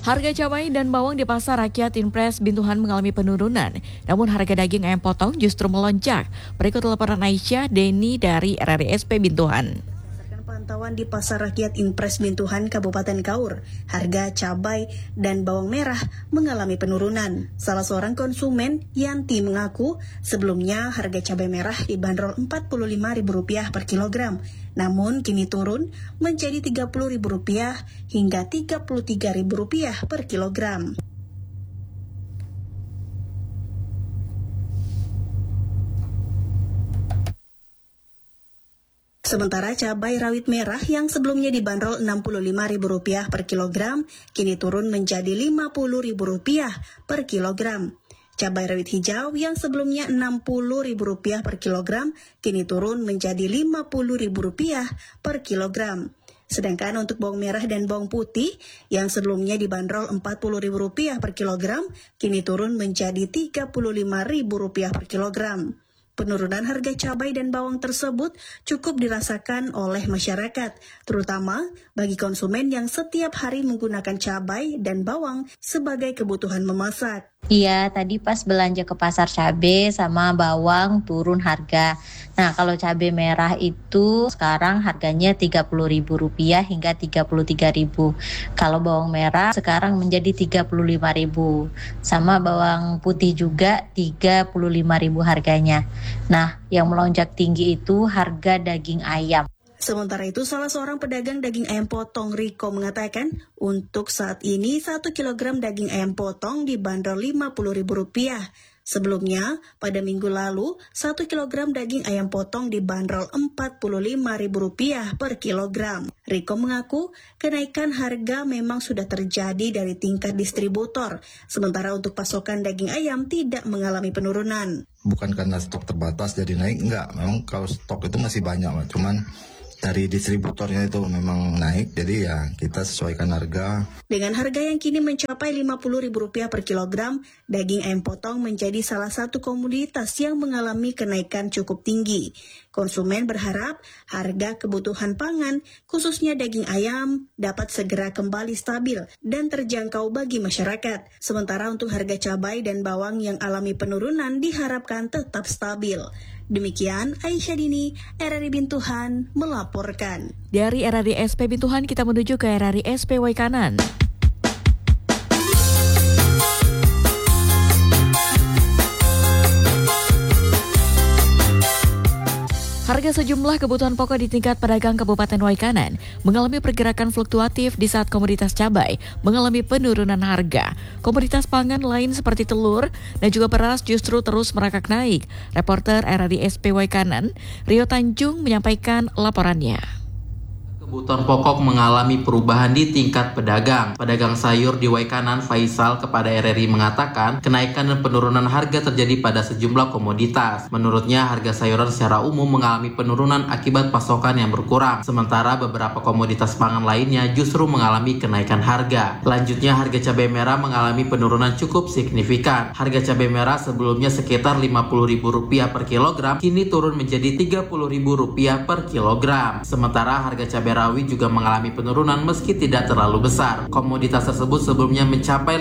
Harga cabai dan bawang di pasar rakyat Impres Bintuhan mengalami penurunan, namun harga daging ayam potong justru melonjak. Berikut laporan Aisyah Deni dari RRSP Bintuhan. Pantauan di Pasar Rakyat Impres Bintuhan Kabupaten Kaur, harga cabai dan bawang merah mengalami penurunan. Salah seorang konsumen, Yanti, mengaku sebelumnya harga cabai merah dibanderol Rp45.000 per kilogram, namun kini turun menjadi Rp30.000 hingga Rp33.000 per kilogram. Sementara cabai rawit merah yang sebelumnya dibanderol Rp65.000 per kilogram, kini turun menjadi Rp50.000 per kilogram. Cabai rawit hijau yang sebelumnya Rp60.000 per kilogram, kini turun menjadi Rp50.000 per kilogram. Sedangkan untuk bawang merah dan bawang putih yang sebelumnya dibanderol Rp40.000 per kilogram, kini turun menjadi Rp35.000 per kilogram. Penurunan harga cabai dan bawang tersebut cukup dirasakan oleh masyarakat, terutama bagi konsumen yang setiap hari menggunakan cabai dan bawang sebagai kebutuhan memasak. Iya, tadi pas belanja ke pasar cabai sama bawang turun harga. Nah, kalau cabai merah itu sekarang harganya Rp30.000 hingga Rp33.000. Kalau bawang merah sekarang menjadi Rp35.000. Sama bawang putih juga Rp35.000 harganya. Nah, yang melonjak tinggi itu harga daging ayam. Sementara itu, salah seorang pedagang daging ayam potong, Riko, mengatakan untuk saat ini 1 kilogram daging ayam potong dibanderol Rp50.000. Sebelumnya, pada minggu lalu, 1 kilogram daging ayam potong dibanderol Rp45.000 per kilogram. Riko mengaku kenaikan harga memang sudah terjadi dari tingkat distributor, sementara untuk pasokan daging ayam tidak mengalami penurunan. Bukan karena stok terbatas jadi naik, enggak. Memang kalau stok itu masih banyak, cuman dari distributornya itu memang naik, jadi ya kita sesuaikan harga. Dengan harga yang kini mencapai Rp50.000 per kilogram, daging ayam potong menjadi salah satu komoditas yang mengalami kenaikan cukup tinggi. Konsumen berharap harga kebutuhan pangan, khususnya daging ayam, dapat segera kembali stabil dan terjangkau bagi masyarakat. Sementara untuk harga cabai dan bawang yang alami penurunan diharapkan tetap stabil. Demikian Aisyah Dini, RRI Bintuhan melaporkan. Dari RRSP Bintuhan kita menuju ke RRSP Waikanan. Harga sejumlah kebutuhan pokok di tingkat pedagang Kabupaten Waikanan mengalami pergerakan fluktuatif di saat komoditas cabai mengalami penurunan harga. Komoditas pangan lain seperti telur dan juga beras justru terus merangkak naik. Reporter RRSP Waikanan, Rio Tanjung menyampaikan laporannya. Kebutuhan pokok mengalami perubahan di tingkat pedagang. Pedagang sayur di Waikanan, Faisal, kepada RRI mengatakan kenaikan dan penurunan harga terjadi pada sejumlah komoditas. Menurutnya, harga sayuran secara umum mengalami penurunan akibat pasokan yang berkurang. Sementara beberapa komoditas pangan lainnya justru mengalami kenaikan harga. Lanjutnya, harga cabai merah mengalami penurunan cukup signifikan. Harga cabai merah sebelumnya sekitar Rp50.000 per kilogram, kini turun menjadi Rp30.000 per kilogram. Sementara harga cabai rawit juga mengalami penurunan meski tidak terlalu besar. Komoditas tersebut sebelumnya mencapai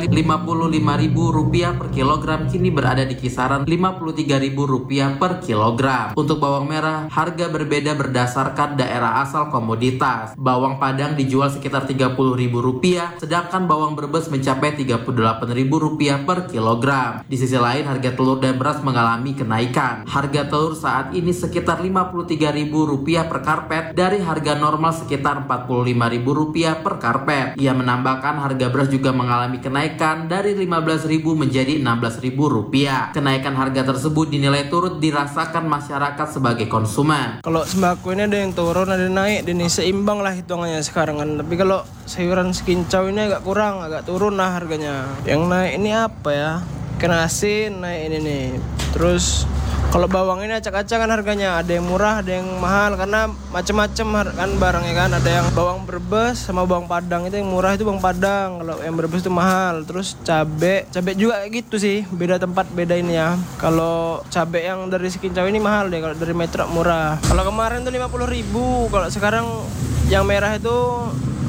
Rp55.000 per kilogram, kini berada di kisaran Rp53.000 per kilogram. Untuk bawang merah, harga berbeda berdasarkan daerah asal komoditas. Bawang Padang dijual sekitar Rp30.000, sedangkan bawang Brebes mencapai Rp38.000 per kilogram. Di sisi lain, harga telur dan beras mengalami kenaikan. Harga telur saat ini sekitar Rp53.000 per karpet dari harga normal sekitar Rp45.000 per karpet. Ia menambahkan harga beras juga mengalami kenaikan dari Rp15.000 menjadi Rp16.000. Kenaikan harga tersebut dinilai turut dirasakan masyarakat sebagai konsumen. Kalau sembako ini ada yang turun, ada yang naik, ini seimbang lah hitungannya sekarang kan. Tapi kalau sayuran sekincau ini agak kurang, agak turun lah harganya. Yang naik ini apa ya? Kena asin naik ini nih. Terus kalau bawang ini acak-acakan harganya, ada yang murah, ada yang mahal karena macam-macam kan barangnya kan. Ada yang bawang Brebes sama bawang Padang, itu yang murah itu bawang Padang, kalau yang Brebes itu mahal. Terus cabe juga kayak gitu sih, beda tempat beda ini ya. Kalau cabe yang dari Sekincau ini mahal deh, kalau dari Metro murah. Kalau kemarin tuh 50.000, kalau sekarang yang merah itu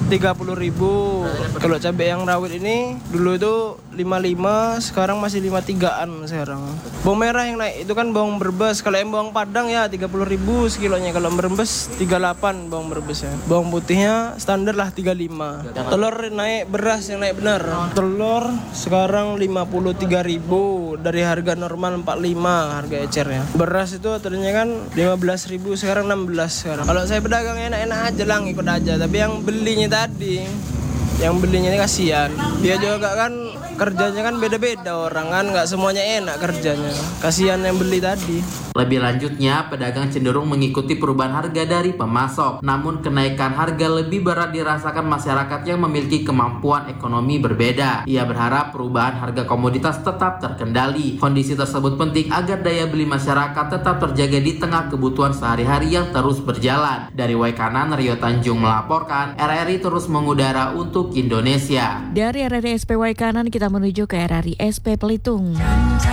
30.000. Kalau cabai yang rawit ini dulu itu 55, sekarang masih 53-an sekarang. Bawang merah yang naik itu kan bawang Brebes. Kalau yang bawang Padang ya 30.000 sekilonya. Kalau Brebes 38 bawang Brebes ya. Bawang putihnya standar lah 35. Telur naik, beras yang naik benar. Telur sekarang 53.000 dari harga normal 45 harga ecernya. Beras itu tadinya kan 15.000, sekarang 16 sekarang. Kalau saya pedagang enak-enak aja lah, ikut aja. Tapi yang belinya tadi, yang belinya ini kasihan. Dia juga kan kerjanya kan beda-beda orang kan, nggak semuanya enak kerjanya. Kasihan yang beli tadi. Lebih lanjutnya, pedagang cenderung mengikuti perubahan harga dari pemasok. Namun kenaikan harga lebih berat dirasakan masyarakat yang memiliki kemampuan ekonomi berbeda. Ia berharap perubahan harga komoditas tetap terkendali. Kondisi tersebut penting agar daya beli masyarakat tetap terjaga di tengah kebutuhan sehari-hari yang terus berjalan. Dari Waikanan, Rio Tanjung melaporkan, RRI terus mengudara untuk Indonesia. Dari RRI SP Waikanan kita menuju ke RRI SP Pelitung.